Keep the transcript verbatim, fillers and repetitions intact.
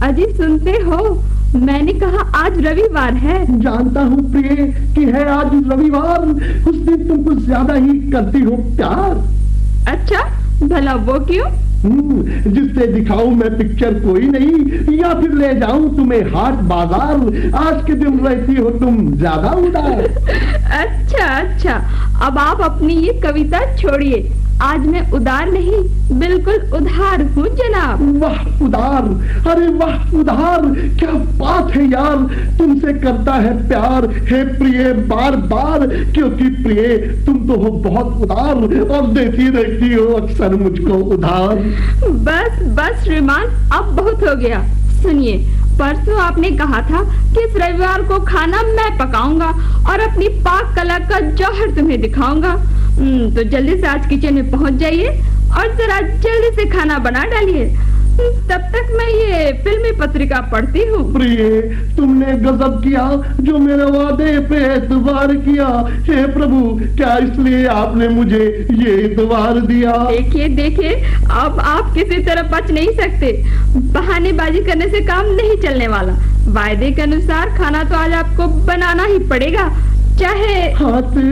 पिताजी सुनते हो, मैंने कहा आज रविवार है। जानता हूँ प्रिय कि है आज रविवार, उस दिन तुम कुछ ज्यादा ही करती हो प्यार। अच्छा, भला वो क्यों? जिससे दिखाऊं मैं पिक्चर कोई नहीं, या फिर ले जाऊं तुम्हें हाट बाजार, आज के दिन रहती हो तुम ज्यादा उदार। अच्छा अच्छा, अब आप अपनी ये कविता छोड़िए, आज मैं उदार नहीं बिल्कुल उधार हूँ जनाब। वाह उदार, अरे वाह उधार, क्या बात है यार, तुमसे करता है प्यार है प्रिय बार बार, क्योंकि प्रिय तुम तो हो बहुत उदार और देती रहती हो अक्सर मुझको उधार। बस बस श्रीमान, अब बहुत हो गया। सुनिए, परसों आपने कहा था कि इस रविवार को खाना मैं पकाऊंगा और अपनी पाक कला का जौहर तुम्हें दिखाऊंगा। तो जल्दी से आज किचन में पहुंच जाइए और जरा जल्दी से खाना बना डालिए, तब तक मैं ये फिल्मी पत्रिका पढ़ती हूँ। प्रिय तुमने गजब किया जो मेरे वादे पे एतबार किया, हे प्रभु क्या इसलिए आपने मुझे ये एतबार दिया। देखिए देखिए, अब आप किसी तरह बच नहीं सकते, बहानेबाजी करने से काम नहीं चलने वाला। वायदे के अनुसार खाना तो आज आपको बनाना ही पड़ेगा, चाहे हाथ